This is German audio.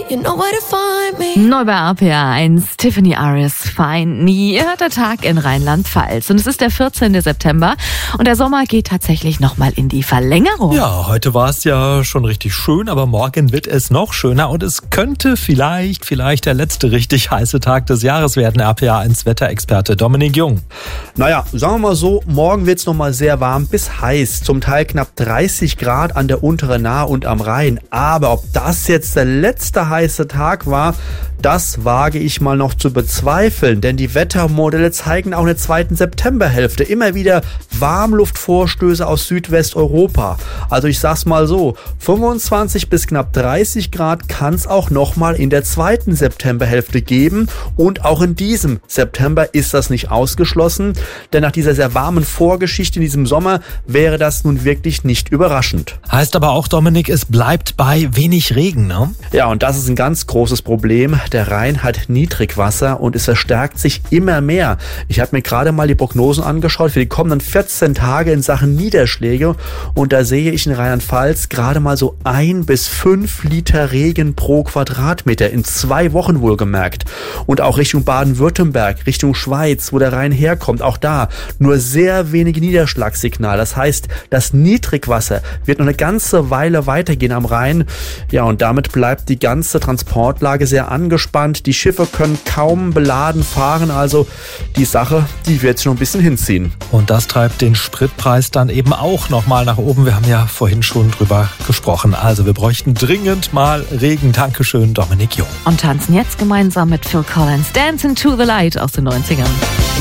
you know where to find me. Neu bei RPA 1, Tiffany Aris, Find Me. Ihr hört der Tag in Rheinland-Pfalz. Und es ist der 14. September und der Sommer geht tatsächlich nochmal in die Verlängerung. Ja, heute war es ja schon richtig schön, aber morgen wird es noch schöner und es könnte vielleicht der letzte richtig heiße Tag des Jahres werden. RPA 1 Wetterexperte Dominik Jung. Naja, sagen wir mal so, morgen wird es nochmal sehr warm bis heiß. Zum Teil knapp 30 Grad an der unteren Nahe und am Rhein. Aber ob das jetzt der letzte heiße Tag war, das wage ich mal noch zu bezweifeln, denn die Wettermodelle zeigen auch in der zweiten Septemberhälfte immer wieder Warmluftvorstöße aus Südwesteuropa. Also ich sag's mal so, 25 bis knapp 30 Grad kann es auch nochmal in der zweiten Septemberhälfte geben und auch in diesem September ist das nicht ausgeschlossen, denn nach dieser sehr warmen Vorgeschichte in diesem Sommer wäre das nun wirklich nicht überraschend. Heißt aber auch, Dominik, es bleibt bei wenig Regen, ne? Ja, und das ist ein ganz großes Problem. Der Rhein hat Niedrigwasser und es verstärkt sich immer mehr. Ich habe mir gerade mal die Prognosen angeschaut für die kommenden 14 Tage in Sachen Niederschläge und da sehe ich in Rheinland-Pfalz gerade mal so 1 bis 5 Liter Regen pro Quadratmeter in 2 Wochen wohlgemerkt. Und auch Richtung Baden-Württemberg, Richtung Schweiz, wo der Rhein herkommt, auch da nur sehr wenige Niederschlagssignale. Das heißt, das Niedrigwasser wird noch eine ganze Weile weitergehen am Rhein. Ja, und damit bleibt die ganze Transportlage sehr angespannt. Die Schiffe können kaum beladen fahren, also die Sache, die wird sich noch ein bisschen hinziehen. Und das treibt den Spritpreis dann eben auch nochmal nach oben. Wir haben ja vorhin schon drüber gesprochen. Also wir bräuchten dringend mal Regen. Dankeschön, Dominik Jung. Und tanzen jetzt gemeinsam mit Phil Collins Dance into the Light aus den 90ern.